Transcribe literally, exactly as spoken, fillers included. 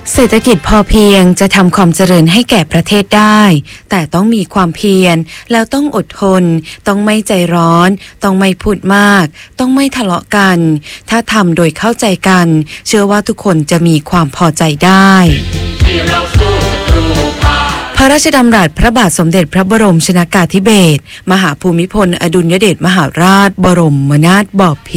เศรษฐกิจพอเพียงจะทำความเจริญให้แก่ประเทศได้แต่ต้องมีความเพียรแล้วต้องอดทนต้องไม่ใจร้อนต้องไม่พูดมากต้องไม่ทะเลาะกันถ้าทำโดยเข้าใจกันเชื่อว่าทุกคนจะมีความพอใจได้พระราชดำรัสพระบาทสมเด็จพระบรมชนกาธิเบศรมหาภูมิพลอดุลยเดชมหาราชบรมนาถบพิตร